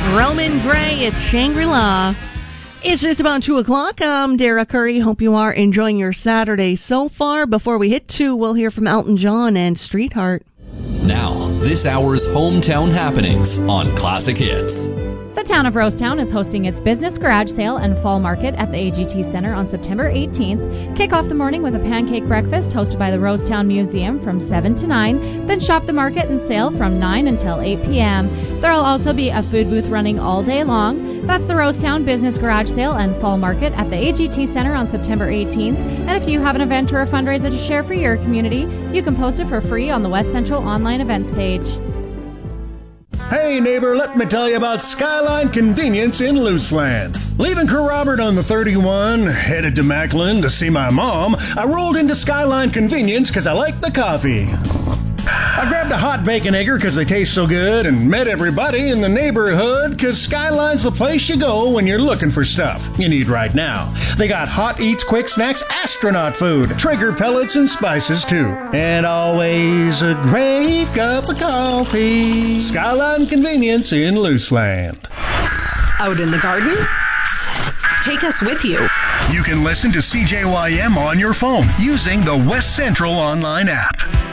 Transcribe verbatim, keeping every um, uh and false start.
Roman Gray at Shangri-La. It's just about two o'clock. I'm Dara Curry. Hope you are enjoying your Saturday so far. Before we hit two, we'll hear from Elton John and Streetheart. Now, this hour's hometown happenings on Classic Hits. The town of Rosetown is hosting its business garage sale and fall market at the A G T Center on September eighteenth. Kick off the morning with a pancake breakfast hosted by the Rosetown Museum from seven to nine. Then shop the market and sale from nine until eight p.m. There will also be a food booth running all day long. That's the Rosetown Business Garage Sale and Fall Market at the A G T Center on September eighteenth. And if you have an event or a fundraiser to share for your community, you can post it for free on the West Central online events page. Hey neighbor, let me tell you about Skyline Convenience in Luceland. Leaving Kerr Robert on the thirty-one, headed to Macklin to see my mom, I rolled into Skyline Convenience because I like the coffee. I grabbed a hot bacon egger because they taste so good and met everybody in the neighborhood because Skyline's the place you go when you're looking for stuff you need right now. They got hot eats, quick snacks, astronaut food, trigger pellets and spices too. And always a great cup of coffee. Skyline Convenience in Luceland. Out in the garden? Take us with you. You can listen to C J Y M on your phone using the West Central online app.